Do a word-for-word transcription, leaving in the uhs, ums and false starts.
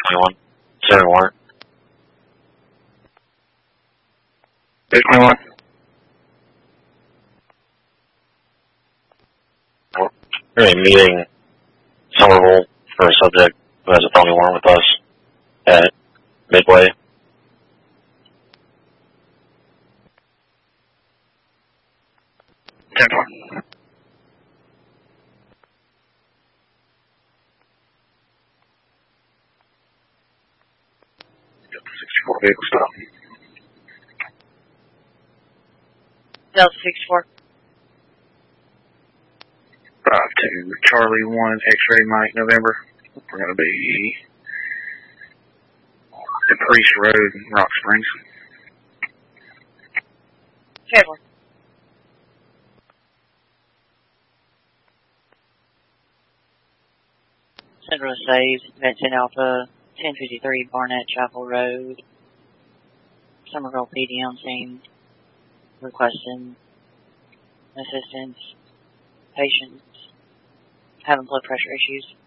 twenty-one. Seven warrant. six twenty-one. We're going to be meeting Somerville for a subject who has a felony warrant with us at Midway. ten four. sixty-four vehicle stop. Delta sixty-four. five two Charlie one X-ray Mike November. We're going to be at Priest Road, Rock Springs. Trevor. Central Saves, Vincent Alpha, ten fifty-three Barnett Chapel Road, Somerville P D on scene, requesting assistance, patients having blood pressure issues.